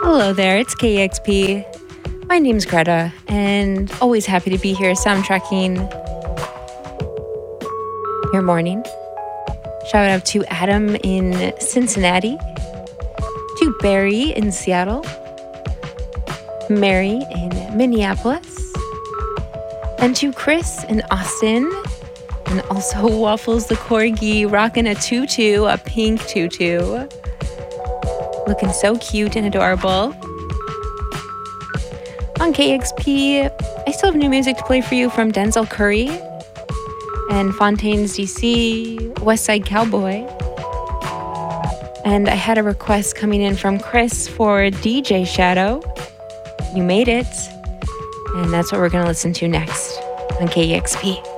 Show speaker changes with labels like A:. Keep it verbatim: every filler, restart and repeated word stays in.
A: Hello there, it's K E X P. My name's Greta, and always happy to be here soundtracking your morning. Shout out to Adam in Cincinnati, to Barry in Seattle, Mary in Minneapolis, and to Chris in Austin, and also Waffles the Corgi rocking a tutu, a pink tutu. Looking so cute and adorable. On K X P, I still have new music to play for you from Denzel Curry and Fontaines D C, West Side Cowboy. And I had a request coming in from Chris for D J Shadow. You made it. And that's what we're going to listen to next on K E X P.